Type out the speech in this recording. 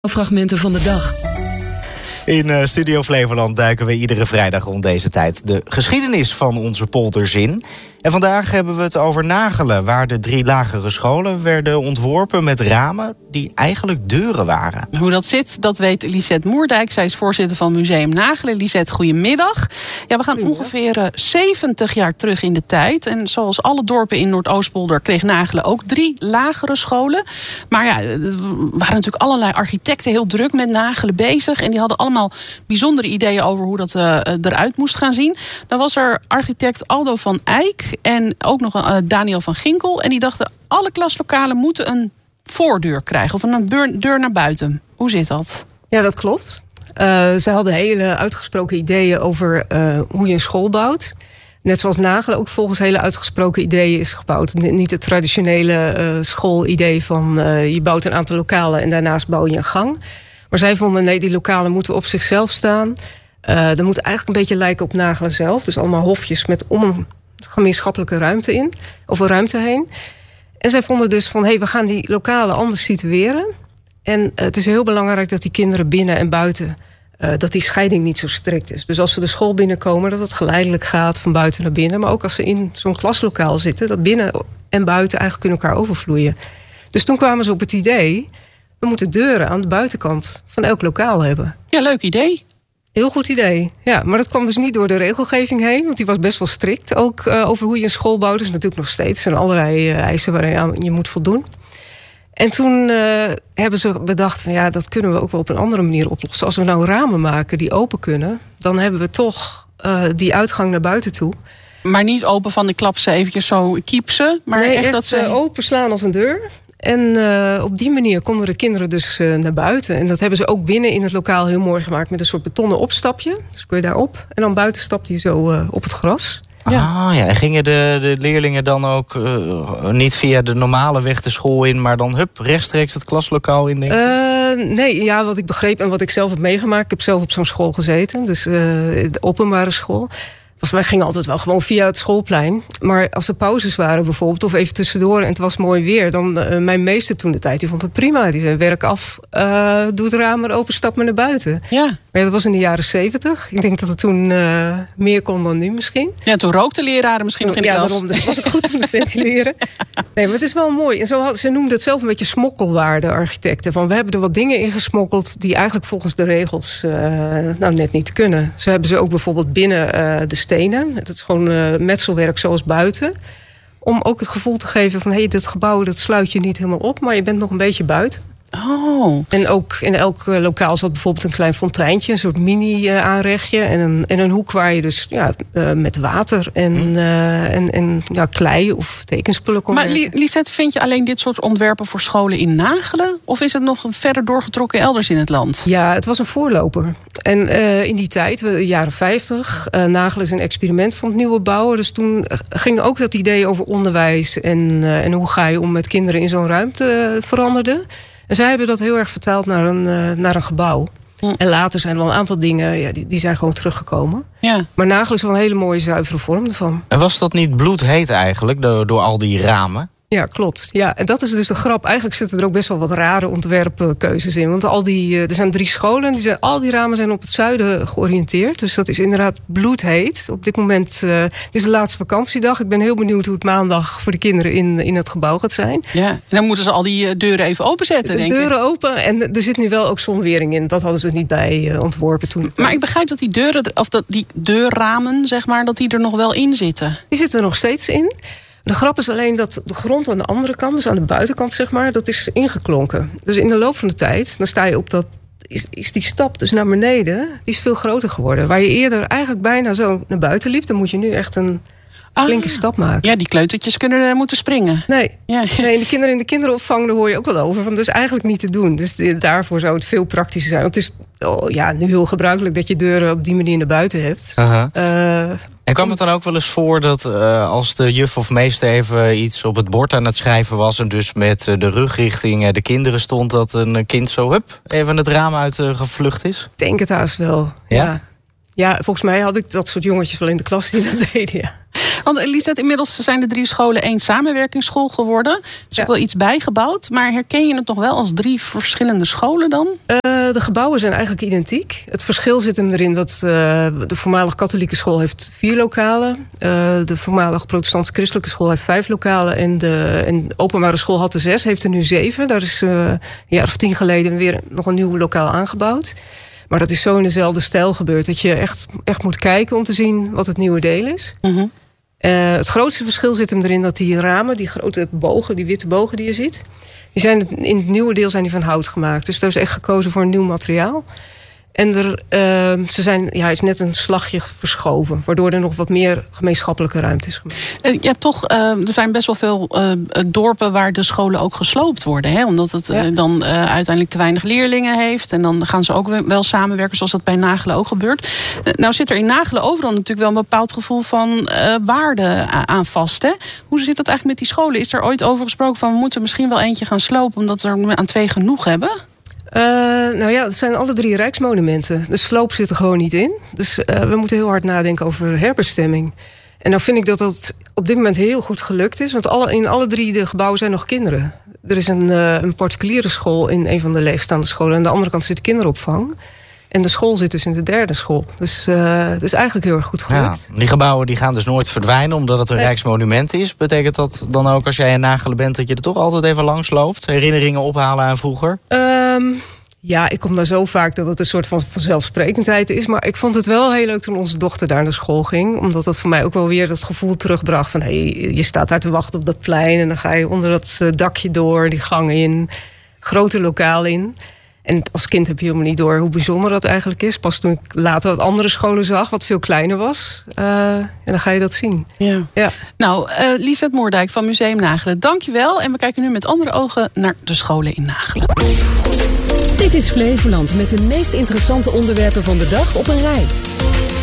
Fragmenten van de dag. In Studio Flevoland duiken we iedere vrijdag rond deze tijd de geschiedenis van onze polders in. En vandaag hebben we het over Nagelen, waar de 3 lagere scholen werden ontworpen met ramen die eigenlijk deuren waren. Hoe dat zit, dat weet Lisette Moerdijk. Zij is voorzitter van Museum Nagelen. Lisette, goedemiddag. Ja, we gaan ongeveer 70 jaar terug in de tijd. En zoals alle dorpen in Noordoostpolder kreeg Nagelen ook 3 lagere scholen. Maar ja, er waren natuurlijk allerlei architecten heel druk met Nagelen bezig. En die hadden allemaal bijzondere ideeën over hoe dat eruit moest gaan zien. Dan was er architect Aldo van Eyck en ook nog Daniel van Ginkel. En die dachten, alle klaslokalen moeten een voordeur krijgen. Of een deur naar buiten. Hoe zit dat? Ja, dat klopt. Ze hadden hele uitgesproken ideeën over hoe je een school bouwt. Net zoals Nagelen ook volgens hele uitgesproken ideeën is gebouwd. Niet het traditionele schoolidee van je bouwt een aantal lokalen en daarnaast bouw je een gang. Maar zij vonden, nee, die lokalen moeten op zichzelf staan. Dat moet eigenlijk een beetje lijken op Nagelen zelf. Dus allemaal hofjes met om een gemeenschappelijke ruimte in. Of een ruimte heen. En zij vonden dus van, we gaan die lokalen anders situeren. En het is heel belangrijk dat die kinderen binnen en buiten, dat die scheiding niet zo strikt is. Dus als ze de school binnenkomen, dat het geleidelijk gaat van buiten naar binnen. Maar ook als ze in zo'n klaslokaal zitten, dat binnen en buiten eigenlijk in elkaar overvloeien. Dus toen kwamen ze op het idee, we moeten deuren aan de buitenkant van elk lokaal hebben. Ja, leuk idee. Heel goed idee, ja. Maar dat kwam dus niet door de regelgeving heen. Want die was best wel strikt. Ook over hoe je een school bouwt. Dus natuurlijk nog steeds. Er zijn allerlei eisen waar je moet voldoen. En toen hebben ze bedacht van, dat kunnen we ook wel op een andere manier oplossen. Als we nou ramen maken die open kunnen, dan hebben we toch die uitgang naar buiten toe. Maar niet open van, ik klap ze eventjes zo, kiep ze. Maar nee, echt dat ze open slaan als een deur. En op die manier konden de kinderen dus naar buiten. En dat hebben ze ook binnen in het lokaal heel mooi gemaakt met een soort betonnen opstapje. Dus kun je daarop. En dan buiten stapte je zo op het gras. Ja. En gingen de leerlingen dan ook niet via de normale weg de school in, maar dan rechtstreeks het klaslokaal in? Nee, wat ik begreep en wat ik zelf heb meegemaakt. Ik heb zelf op zo'n school gezeten. Dus de openbare school. Wij gingen altijd wel gewoon via het schoolplein. Maar als er pauzes waren bijvoorbeeld, of even tussendoor en het was mooi weer, dan mijn meester toen de tijd, die vond het prima. Die zei, werk af, doe het raam maar open, stap maar naar buiten. Ja. Maar dat was in de jaren 70. Ik denk dat het toen meer kon dan nu misschien. Ja, toen rookten leraren misschien nog in de klas. Ja, daarom. Dus het was ook goed om te ventileren. Nee, maar het is wel mooi. En ze noemden het zelf een beetje smokkelwaarde, architecten. Van, we hebben er wat dingen in gesmokkeld die eigenlijk volgens de regels net niet kunnen. Zo hebben ze ook bijvoorbeeld binnen de stenen. Dat is gewoon metselwerk zoals buiten. Om ook het gevoel te geven van, dit gebouw dat sluit je niet helemaal op, maar je bent nog een beetje buiten. Oh. En ook in elk lokaal zat bijvoorbeeld een klein fonteintje, een soort mini-aanrechtje. En een hoek waar je dus met water en klei of tekenspullen kon werken. Maar Lisette, vind je alleen dit soort ontwerpen voor scholen in Nagelen? Of is het nog verder doorgetrokken elders in het land? Ja, het was een voorloper. En in die tijd, de jaren 50, Nagelen is een experiment van het nieuwe bouwen. Dus toen ging ook dat idee over onderwijs en hoe ga je om met kinderen in zo'n ruimte veranderde. En zij hebben dat heel erg vertaald naar een gebouw. Ja. En later zijn er wel een aantal dingen, die zijn gewoon teruggekomen. Ja. Maar Nagelen is wel een hele mooie, zuivere vorm ervan. En was dat niet bloedheet eigenlijk, door al die ramen? Ja, klopt. Ja, en dat is dus de grap. Eigenlijk zitten er ook best wel wat rare ontwerpkeuzes in. Want er zijn 3 scholen. Al die ramen zijn op het zuiden georiënteerd. Dus dat is inderdaad bloedheet. Op dit moment, het is de laatste vakantiedag. Ik ben heel benieuwd hoe het maandag voor de kinderen in het gebouw gaat zijn. Ja, en dan moeten ze al die deuren even openzetten, denk ik. De deuren open en er zit nu wel ook zonwering in. Dat hadden ze niet bij ontworpen toen. Maar ik begrijp dat die deuren, of dat die deurramen, zeg maar, dat die er nog wel in zitten. Die zitten er nog steeds in. De grap is alleen dat de grond aan de andere kant, dus aan de buitenkant zeg maar, dat is ingeklonken. Dus in de loop van de tijd, dan sta je op dat, is die stap dus naar beneden, die is veel groter geworden. Waar je eerder eigenlijk bijna zo naar buiten liep, dan moet je nu echt een flinke stap maken. Ja, die kleutertjes moeten springen. Nee, de kinderen in de kinderopvang, daar hoor je ook wel over. Van, dat is eigenlijk niet te doen. Dus daarvoor zou het veel praktischer zijn. Want het is nu heel gebruikelijk dat je deuren op die manier naar buiten hebt. En kwam het dan ook wel eens voor dat als de juf of meester even iets op het bord aan het schrijven was en dus met de rug richting de kinderen stond, dat een kind zo even het raam uit gevlucht is? Ik denk het haast wel, ja. Ja, volgens mij had ik dat soort jongetjes wel in de klas die dat deden, ja. Want Lisette, inmiddels zijn de 3 scholen 1 samenwerkingsschool geworden. Er is ook wel iets bijgebouwd. Maar herken je het nog wel als 3 verschillende scholen dan? De gebouwen zijn eigenlijk identiek. Het verschil zit hem erin dat de voormalig katholieke school heeft 4 lokalen. De voormalig protestants-christelijke school heeft 5 lokalen. En de openbare school had er 6, heeft er nu 7. Daar is een jaar of 10 geleden weer nog een nieuw lokaal aangebouwd. Maar dat is zo in dezelfde stijl gebeurd dat je echt moet kijken om te zien wat het nieuwe deel is. Mm-hmm. Het grootste verschil zit hem erin dat die ramen, die grote bogen, die witte bogen die je ziet, die zijn in het nieuwe deel zijn die van hout gemaakt. Dus daar is echt gekozen voor een nieuw materiaal. En hij is net een slagje verschoven, waardoor er nog wat meer gemeenschappelijke ruimte is gemaakt. Er zijn best wel veel dorpen waar de scholen ook gesloopt worden. Hè? Omdat het dan uiteindelijk te weinig leerlingen heeft. En dan gaan ze ook wel samenwerken, zoals dat bij Nagelen ook gebeurt. Nou zit er in Nagelen overal natuurlijk wel een bepaald gevoel van waarde aan vast. Hè? Hoe zit dat eigenlijk met die scholen? Is er ooit over gesproken van we moeten misschien wel eentje gaan slopen omdat we er aan 2 genoeg hebben? Het zijn alle 3 rijksmonumenten. De sloop zit er gewoon niet in. Dus we moeten heel hard nadenken over herbestemming. En nou vind ik dat dat op dit moment heel goed gelukt is. Want in alle 3 de gebouwen zijn nog kinderen. Er is een particuliere school in een van de leegstaande scholen. Aan de andere kant zit de kinderopvang. En de school zit dus in de 3e school. Dus het is eigenlijk heel erg goed gelukt. Ja, die gebouwen die gaan dus nooit verdwijnen omdat het een rijksmonument is. Betekent dat dan ook als jij in Nagelen bent dat je er toch altijd even langs loopt? Herinneringen ophalen aan vroeger? Ik kom daar zo vaak dat het een soort van vanzelfsprekendheid is. Maar ik vond het wel heel leuk toen onze dochter daar naar school ging. Omdat dat voor mij ook wel weer dat gevoel terugbracht van je staat daar te wachten op dat plein. En dan ga je onder dat dakje door, die gang in, grote lokaal in. En als kind heb je helemaal niet door hoe bijzonder dat eigenlijk is. Pas toen ik later wat andere scholen zag, wat veel kleiner was. En dan ga je dat zien. Ja. Nou, Lisette Moerdijk van Museum Nagelen, dankjewel. En we kijken nu met andere ogen naar de scholen in Nagelen. Dit is Flevoland met de meest interessante onderwerpen van de dag op een rij.